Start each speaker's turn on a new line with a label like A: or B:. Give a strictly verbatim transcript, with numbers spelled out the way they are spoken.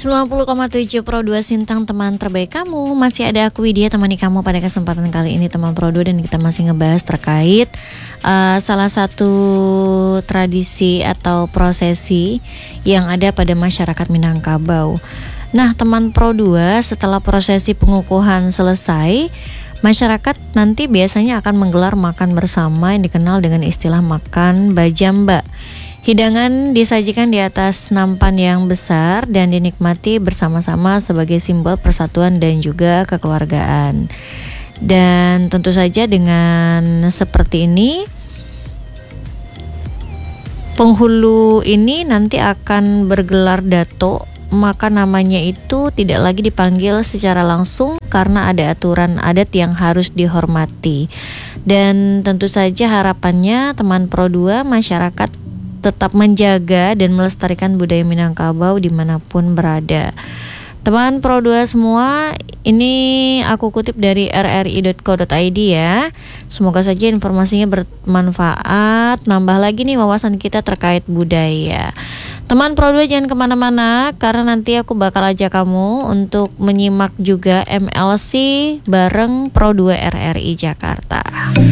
A: sembilan puluh koma tujuh Pro dua Sintang, teman terbaik kamu. Masih ada aku Widya temani kamu pada kesempatan kali ini teman Pro dua, dan kita masih ngebahas terkait uh, salah satu tradisi atau prosesi yang ada pada masyarakat Minangkabau. Nah teman Pro dua, setelah prosesi pengukuhan selesai, masyarakat nanti biasanya akan menggelar makan bersama yang dikenal dengan istilah makan bajamba. Hidangan disajikan di atas nampan yang besar dan dinikmati bersama-sama sebagai simbol persatuan dan juga kekeluargaan. Dan tentu saja dengan seperti ini, penghulu ini nanti akan bergelar dato, maka namanya itu tidak lagi dipanggil secara langsung karena ada aturan adat yang harus dihormati. Dan tentu saja harapannya teman Pro dua, masyarakat tetap menjaga dan melestarikan budaya Minangkabau dimanapun berada. Teman Pro dua semua, ini aku kutip dari r r i dot co dot i d ya. Semoga saja informasinya bermanfaat, nambah lagi nih wawasan kita terkait budaya. Teman Pro dua jangan kemana-mana, karena nanti aku bakal ajak kamu untuk menyimak juga M L C bareng Pro dua R R I Jakarta.